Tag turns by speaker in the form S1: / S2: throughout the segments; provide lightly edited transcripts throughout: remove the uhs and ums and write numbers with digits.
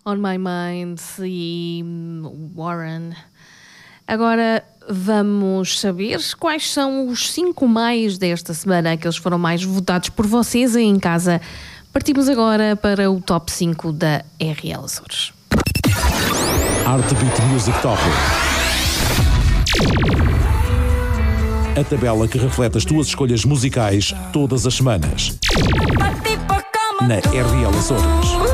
S1: On My Mind e Warren. Agora vamos saber quais são os 5 mais desta semana, aqueles foram mais votados por vocês aí em casa. Partimos agora para o top 5 da RL Açores.
S2: Heartbeat Music Top. A tabela que reflete as tuas escolhas musicais todas as semanas. Na RL Açores.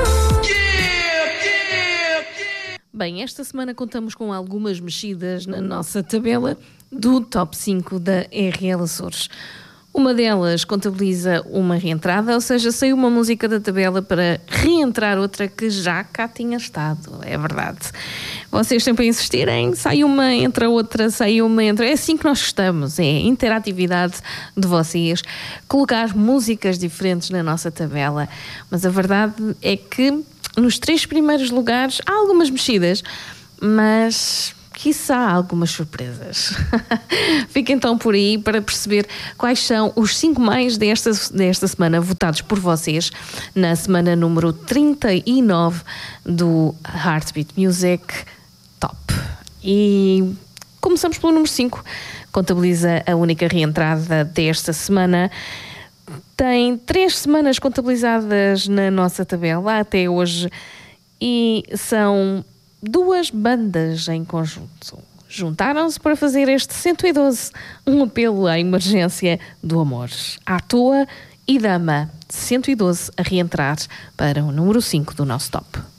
S1: Bem, esta semana contamos com algumas mexidas na nossa tabela do top 5 da RL Açores. Uma delas contabiliza uma reentrada, ou seja, saiu uma música da tabela para reentrar outra que já cá tinha estado, é verdade. Vocês sempre a insistirem, sai uma, entra outra, sai uma, entra... É assim que nós gostamos, é a interatividade de vocês, colocar músicas diferentes na nossa tabela. Mas a verdade é que nos 3 primeiros lugares há algumas mexidas, mas quiçá algumas surpresas. Fica então por aí para perceber quais são os 5 mais desta semana votados por vocês na semana número 39 do Heartbeat Music Top. E começamos pelo número 5, contabiliza a única reentrada desta semana. Tem 3 semanas contabilizadas na nossa tabela até hoje e são 2 bandas em conjunto. Juntaram-se para fazer este 112, um apelo à emergência do amor. À Toa e Dama, 112 a reentrar para o número 5 do nosso top.